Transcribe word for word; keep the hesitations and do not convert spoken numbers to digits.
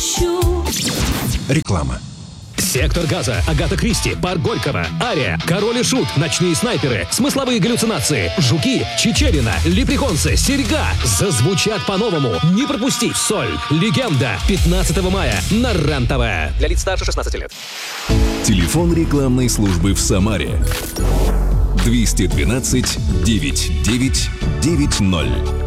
ищу. Реклама. «Сектор газа», «Агата Кристи», «Парк Горького», «Ария», «Король и Шут», «Ночные снайперы», «Смысловые галлюцинации», «Жуки», «Чичерина», «Лепреконсы», «Серьга» зазвучат по-новому. Не пропусти «Соль», «Легенда» пятнадцатого мая на РЕН-ТВ. Для лиц старше шестнадцати лет. Телефон рекламной службы в Самаре. двести двенадцать девятьсот девять девять ноль.